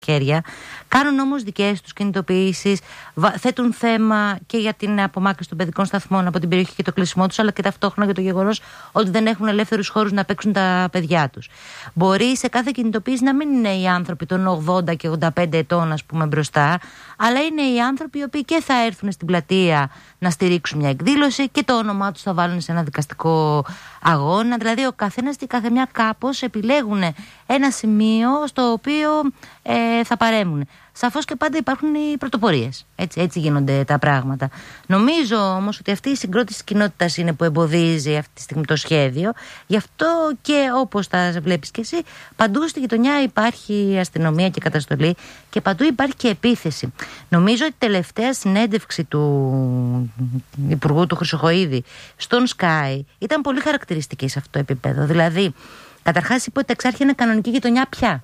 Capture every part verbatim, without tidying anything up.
χέρια. Κάνουν όμως δικές τους κινητοποιήσεις, θέτουν θέμα και για την απομάκρυνση των παιδικών σταθμών από την περιοχή και το κλεισμό τους, αλλά και ταυτόχρονα για το γεγονός ότι δεν έχουν ελεύθερους χώρους να παίξουν τα παιδιά τους. Μπορεί σε κάθε κινητοποίηση να μην είναι οι άνθρωποι των ογδόντα και ογδόντα πέντε ετών, ας πούμε, μπροστά, αλλά είναι οι άνθρωποι οι οποίοι και θα έρθουν στην πλατεία να στηρίξουν μια εκδήλωση και το όνομά τους θα βάλουν σε ένα δικαστικό αγώνα. Δηλαδή, ο καθένας και κάθε μια κάπως επιλέγουν ένα σημείο στο οποίο ε, θα παρέμβουν. Σαφώς και πάντα υπάρχουν οι πρωτοπορίες. Έτσι, έτσι γίνονται τα πράγματα. Νομίζω όμως ότι αυτή η συγκρότηση της κοινότητας είναι που εμποδίζει αυτή τη στιγμή το σχέδιο. Γι' αυτό και όπως τα βλέπεις και εσύ, παντού στη γειτονιά υπάρχει αστυνομία και καταστολή και παντού υπάρχει και επίθεση. Νομίζω ότι η τελευταία συνέντευξη του Υπουργού του Χρυσοχοΐδη στον Sky ήταν πολύ χαρακτηριστική σε αυτό το επίπεδο. Δηλαδή, καταρχάς είπε ότι τα Εξάρχεια είναι κανονική γειτονιά πια.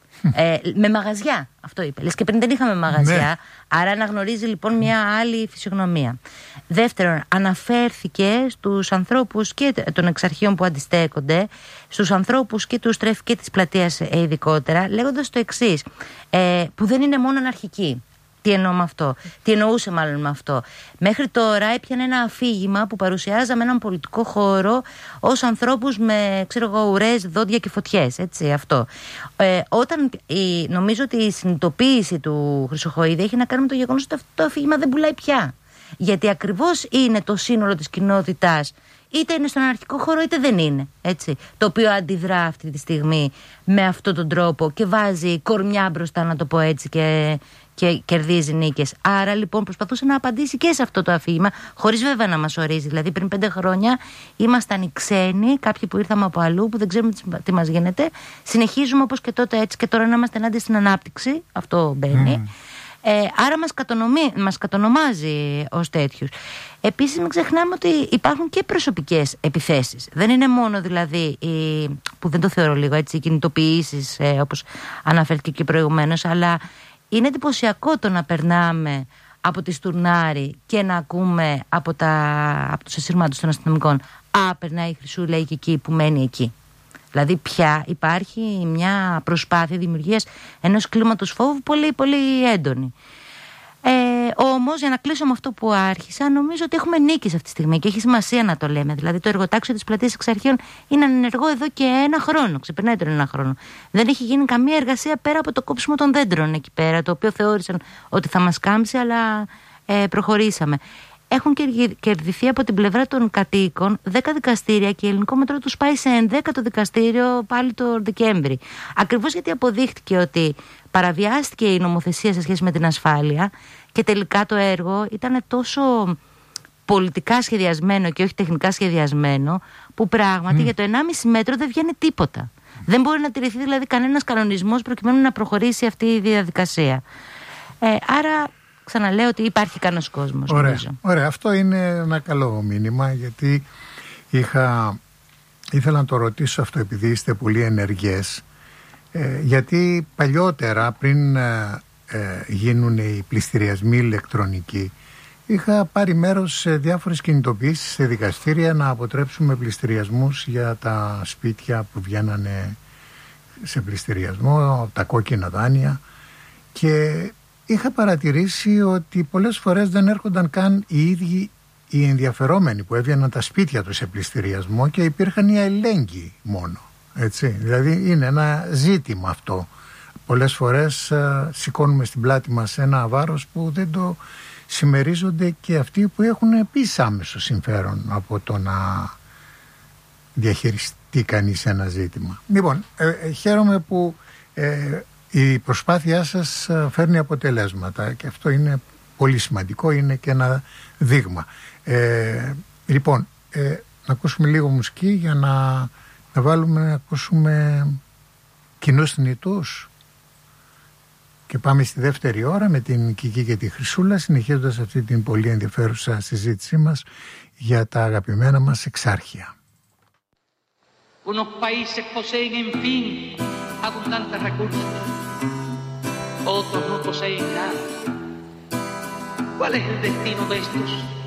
Ε, με μαγαζιά, αυτό είπε. Λες και πριν δεν είχαμε μαγαζιά, ναι. Άρα αναγνωρίζει λοιπόν μια άλλη φυσιογνωμία. Δεύτερον, αναφέρθηκε στους ανθρώπους και των εξαρχείων που αντιστέκονται, στους ανθρώπους και του Στρέφη και της πλατείας ε, ειδικότερα, λέγοντας το εξής, ε, που δεν είναι μόνο αναρχικοί. Τι εννοώ με αυτό, τι εννοούσε μάλλον με αυτό. Μέχρι τώρα έπιανε ένα αφήγημα που παρουσιάζαμε έναν πολιτικό χώρο ως ανθρώπους με, ξέρω εγώ, ουρές, δόντια και φωτιές. Έτσι, αυτό. Ε, όταν η, νομίζω ότι η συνειδητοποίηση του Χρυσοχοΐδη έχει να κάνει με το γεγονός ότι αυτό το αφήγημα δεν πουλάει πια. Γιατί ακριβώς είναι το σύνολο της κοινότητας, είτε είναι στον αναρχικό χώρο είτε δεν είναι. Έτσι, το οποίο αντιδρά αυτή τη στιγμή με αυτόν τον τρόπο και βάζει κορμιά μπροστά, να το πω έτσι, και. και κερδίζει νίκες. Άρα λοιπόν προσπαθούσε να απαντήσει και σε αυτό το αφήγημα, χωρίς βέβαια να μας ορίζει. Δηλαδή πριν πέντε χρόνια ήμασταν οι ξένοι, κάποιοι που ήρθαμε από αλλού, που δεν ξέρουμε τι μας γίνεται. Συνεχίζουμε όπως και τότε έτσι και τώρα να είμαστε ενάντια στην ανάπτυξη. Αυτό μπαίνει. Mm. Ε, άρα μας, κατονομεί, μας κατονομάζει ως τέτοιους. Επίσης μην ξεχνάμε ότι υπάρχουν και προσωπικές επιθέσεις. Δεν είναι μόνο δηλαδή οι, που δεν το θεωρώ λίγο έτσι, οι κινητοποιήσεις ε, όπως αναφέρθηκε και προηγουμένως, αλλά είναι εντυπωσιακό το να περνάμε από τη Στουρνάρη και να ακούμε από, τα, από τους ασύρματους των αστυνομικών «Α, περνάει η Χρυσούλα και εκεί που μένει εκεί». Δηλαδή πια υπάρχει μια προσπάθεια δημιουργίας ενός κλίματος φόβου πολύ πολύ έντονη. Ε, όμως για να κλείσω με αυτό που άρχισα, νομίζω ότι έχουμε νίκη σε αυτή τη στιγμή και έχει σημασία να το λέμε. Δηλαδή το εργοτάξιο της πλατείας Εξαρχείων είναι ανενεργό εδώ και ένα χρόνο, ξεπερνάει τον ένα χρόνο. Δεν έχει γίνει καμία εργασία πέρα από το κόψιμο των δέντρων εκεί πέρα, το οποίο θεώρησαν ότι θα μας κάμψει, αλλά ε, προχωρήσαμε. Έχουν κερδιθεί από την πλευρά των κατοίκων δέκα δικαστήρια και η Ελληνικό Μετρό τους πάει σε ενδέκατο δικαστήριο πάλι το Δεκέμβρη. Ακριβώς γιατί αποδείχτηκε ότι παραβιάστηκε η νομοθεσία σε σχέση με την ασφάλεια και τελικά το έργο ήταν τόσο πολιτικά σχεδιασμένο και όχι τεχνικά σχεδιασμένο, που πράγματι mm. για το ενάμιση μέτρο δεν βγαίνει τίποτα. Δεν μπορεί να τηρηθεί δηλαδή κανένας κανονισμός προκειμένου να προχωρήσει αυτή η διαδικασία. Ε, άρα ξαναλέω ότι υπάρχει κανένας κόσμος. Ωραία, νομίζω. ωραία, αυτό είναι ένα καλό μήνυμα, γιατί είχα, ήθελα να το ρωτήσω αυτό επειδή είστε πολύ ενεργές, ε, γιατί παλιότερα πριν ε, ε, γίνουν οι πληστηριασμοί ηλεκτρονικοί, είχα πάρει μέρος σε διάφορες κινητοποιήσεις σε δικαστήρια να αποτρέψουμε πληστηριασμούς για τα σπίτια που βγαίνανε σε πληστηριασμό, τα κόκκινα δάνεια, και είχα παρατηρήσει ότι πολλές φορές δεν έρχονταν καν οι ίδιοι οι ενδιαφερόμενοι που έβγαιναν τα σπίτια τους σε πληστηριασμό και υπήρχαν οι αλληλέγγυοι μόνο. Έτσι. Δηλαδή είναι ένα ζήτημα αυτό. Πολλές φορές α, σηκώνουμε στην πλάτη μας ένα βάρος που δεν το συμμερίζονται και αυτοί που έχουν επίσης άμεσο συμφέρον από το να διαχειριστεί κανείς ένα ζήτημα. Λοιπόν, ε, ε, χαίρομαι που ε, η προσπάθειά σας φέρνει αποτελέσματα και αυτό είναι πολύ σημαντικό, είναι και ένα δείγμα. Ε, λοιπόν, ε, να ακούσουμε λίγο μουσική για να, να βάλουμε να ακούσουμε κοινούς θνητούς και πάμε στη δεύτερη ώρα με την Κική και τη Χρυσούλα, συνεχίζοντας αυτή την πολύ ενδιαφέρουσα συζήτησή μας για τα αγαπημένα μας εξάρχεια. Unos países poseen, en fin, abundantes recursos. Otros no poseen nada. ¿Cuál es el destino de estos?